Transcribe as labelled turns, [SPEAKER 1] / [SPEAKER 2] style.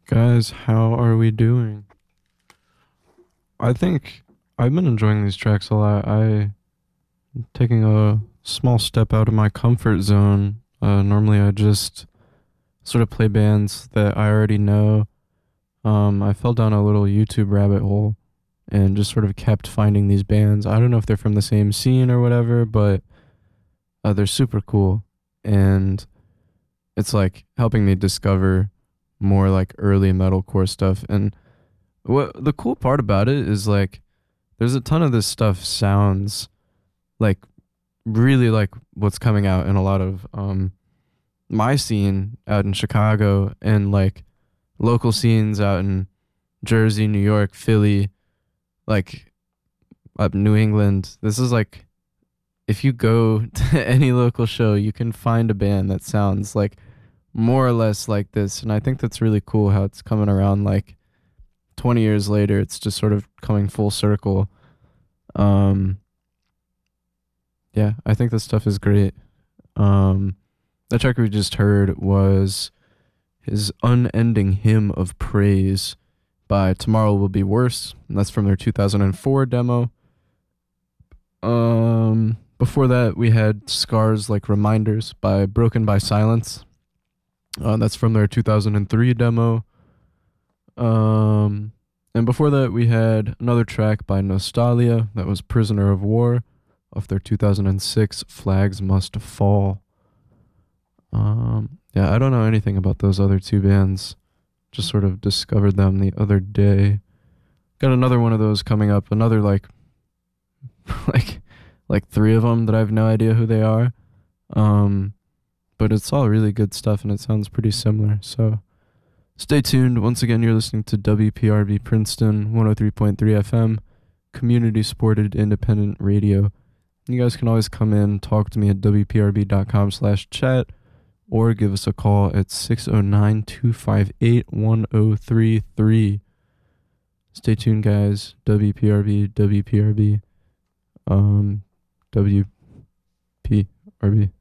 [SPEAKER 1] Guys, how are we doing? I think I've been enjoying these tracks a lot. Taking a small step out of my comfort zone. Normally I just sort of play bands that I already know. I fell down a little YouTube rabbit hole and just sort of kept finding these bands. I don't know if they're from the same scene or whatever, but they're super cool. And it's like helping me discover more like early metalcore stuff. And what the cool part about it is like there's a ton of this stuff sounds like really like what's coming out in a lot of my scene out in Chicago and like local scenes out in Jersey, New York, Philly, like up New England. This is like if you go to any local show, you can find a band that sounds like more or less like this. And I think that's really cool how it's coming around like 20 years later. It's just sort of coming full circle. Um, yeah, I think this stuff is great. Um, the track we just heard was his Unending Hymn of Praise by Tomorrow Will Be Worse. And that's from their 2004 demo. Before that, we had Scars Like Reminders by Broken by Silence. That's from their 2003 demo. Um, and before that, we had another track by Nostalgia that was Prisoner of War off their 2006 Flags Must Fall. Yeah, I don't know anything about those other two bands. Just sort of discovered them the other day. Got another one of those coming up. Another like like three of them that I have no idea who they are. Um, but it's all really good stuff and it sounds pretty similar. So stay tuned. Once again, you're listening to WPRB Princeton 103.3 FM, community supported independent radio. You guys can always come in, talk to me at wprb.com/chat, or give us a call at 609-258-1033. Stay tuned, guys. WPRB, WPRB, WPRB.